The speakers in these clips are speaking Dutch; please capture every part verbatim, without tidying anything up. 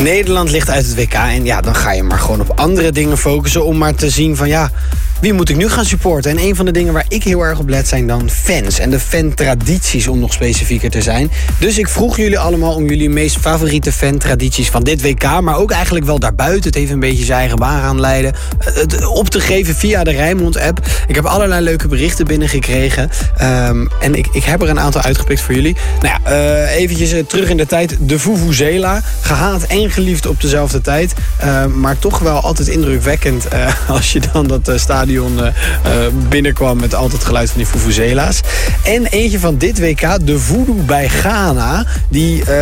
Nederland ligt uit het W K en ja, dan ga je maar gewoon op andere dingen focussen om maar te zien van ja, wie moet ik nu gaan supporten? En een van de dingen waar ik heel erg op let zijn dan fans en de fantradities om nog specifieker te zijn. Dus ik vroeg jullie allemaal om jullie meest favoriete fantradities van dit W K, maar ook eigenlijk wel daarbuiten, het even een beetje zijn eigen baan gaan leiden, het op te geven via de Rijnmond-app. Ik heb allerlei leuke berichten binnengekregen um, en ik, ik heb er een aantal uitgepikt voor jullie. Nou ja, uh, eventjes uh, terug in de tijd. De Vuvuzela, gehaat en geliefd op dezelfde tijd, uh, maar toch wel altijd indrukwekkend uh, als je dan dat uh, stadion uh, uh, binnenkwam met altijd het geluid van die Vuvuzela's. En eentje van dit W K, de voodoo bij Ghana, die uh,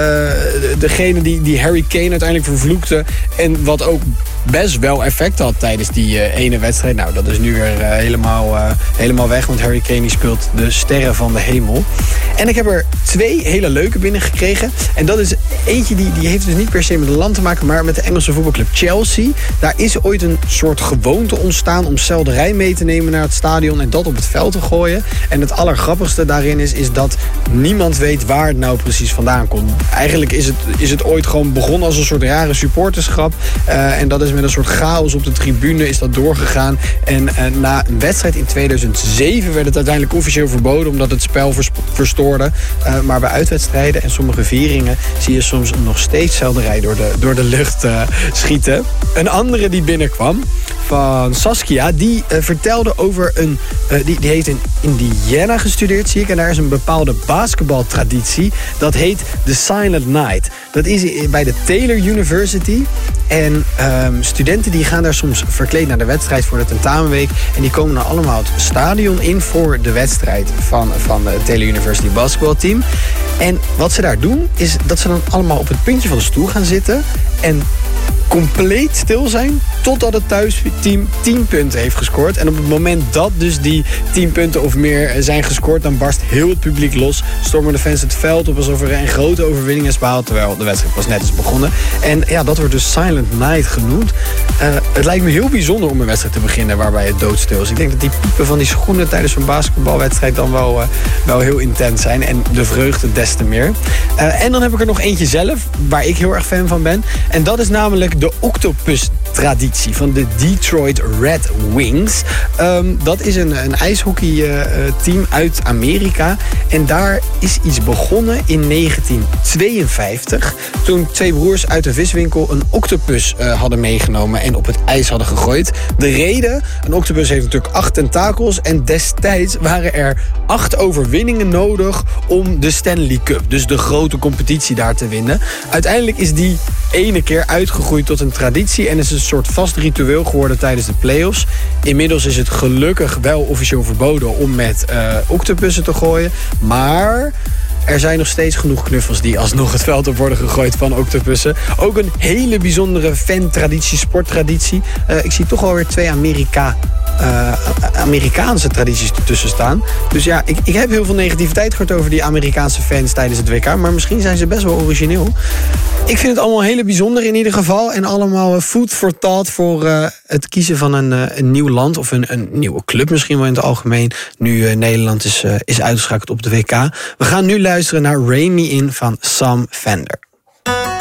degene die, die Harry Kane uiteindelijk vervloekte en wat ook best wel effect had tijdens die uh, ene wedstrijd. Nou, dat is nu weer uh, helemaal, uh, helemaal weg, want Harry Kane die speelt de sterren van de hemel. En ik heb er twee hele leuke binnengekregen. En dat is eentje die, die heeft dus niet per se met een land te maken, maar met de Engelse voetbalclub Chelsea. Daar is ooit een soort gewoonte ontstaan om selderij mee te nemen naar het stadion en dat op het veld te gooien. En het allergrappigste daarin is, is dat niemand weet waar het nou precies vandaan komt. Eigenlijk is het, is het ooit gewoon begonnen als een soort rare supporterschap. Uh, en dat is met een soort chaos op de tribune is dat doorgegaan. En uh, na een wedstrijd in tweeduizend zeven werd het uiteindelijk officieel verboden omdat het spel vers- verstoorde. Uh, maar bij uitwedstrijden en sommige vieringen zie je soms nog steeds selderij door de, door de lucht uh, schieten. Een andere die binnenkwam van Saskia, die uh, vertelde over een, uh, die, die heeft in Indiana gestudeerd, zie ik. En daar is een bepaalde basketbaltraditie. Dat heet The Silent Night. Dat is bij de Taylor University. En um, studenten die gaan daar soms verkleed naar de wedstrijd voor de tentamenweek. En die komen dan allemaal het stadion in voor de wedstrijd van, van de Taylor University basketbalteam. En wat ze daar doen, is dat ze dan allemaal op het puntje van de stoel gaan zitten en compleet stil zijn totdat het thuisteam tien punten heeft gescoord. En op het moment dat dus die tien punten of meer zijn gescoord, dan barst heel het publiek los. Stormen de fans het veld op alsof er een grote overwinning is behaald, terwijl de wedstrijd pas net is begonnen. En ja, dat wordt dus Silent Night genoemd. Uh, het lijkt me heel bijzonder om een wedstrijd te beginnen waarbij het doodstil is. Ik denk dat die piepen van die schoenen tijdens zo'n basketbalwedstrijd dan wel, uh, wel heel intens zijn. En de vreugde des te meer. Uh, en dan heb ik er nog eentje zelf, waar ik heel erg fan van ben. En dat is namelijk de octopus-traditie van de Detroit Red Wings. Um, dat is een, een ijshockeyteam uh, uit Amerika. En daar is iets begonnen in negentien tweeënvijftig. Toen twee broers uit de viswinkel een octopus uh, hadden meegenomen en op het ijs hadden gegooid. De reden, een octopus heeft natuurlijk acht tentakels. En destijds waren er acht overwinningen nodig om de Stanley Cup, dus de grote competitie daar te winnen. Uiteindelijk is die ene keer uitgegroeid tot een traditie en is een soort vast ritueel geworden tijdens de play-offs. Inmiddels is het gelukkig wel officieel verboden om met uh, octopussen te gooien, maar er zijn nog steeds genoeg knuffels die alsnog het veld op worden gegooid van octopussen. Ook een hele bijzondere fan-traditie, sporttraditie. Uh, ik zie toch wel weer twee Amerika, uh, Amerikaanse tradities ertussen staan. Dus ja, ik, ik heb heel veel negativiteit gehoord over die Amerikaanse fans tijdens het W K. Maar misschien zijn ze best wel origineel. Ik vind het allemaal hele bijzonder in ieder geval. En allemaal uh, food for thought voor uh, het kiezen van een, uh, een nieuw land. Of een, een nieuwe club misschien wel in het algemeen. Nu uh, Nederland is, uh, is uitgeschakeld op de W K. We gaan nu luisteren naar Rain Me In van Sam Fender.